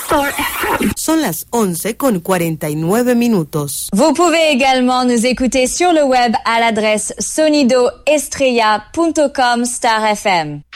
Star FM. Son las 11:49. Vous pouvez également nous écouter sur le web à l'adresse sonidoestrella.com/Star FM.